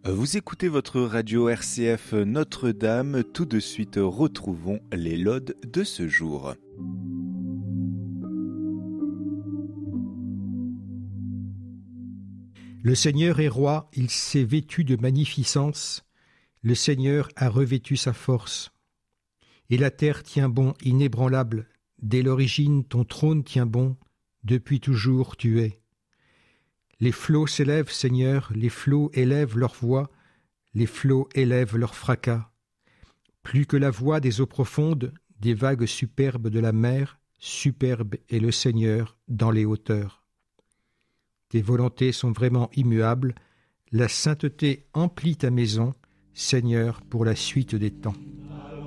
Vous écoutez votre radio RCF Notre-Dame. Tout de suite, retrouvons les laudes de ce jour. Le Seigneur est roi, il s'est vêtu de magnificence. Le Seigneur a revêtu sa force. Et la terre tient bon, inébranlable. Dès l'origine, ton trône tient bon. Depuis toujours, tu es. Les flots s'élèvent, Seigneur, les flots élèvent leur voix, les flots élèvent leur fracas. Plus que la voix des eaux profondes, des vagues superbes de la mer, superbe est le Seigneur dans les hauteurs. Tes volontés sont vraiment immuables, la sainteté emplit ta maison, Seigneur, pour la suite des temps.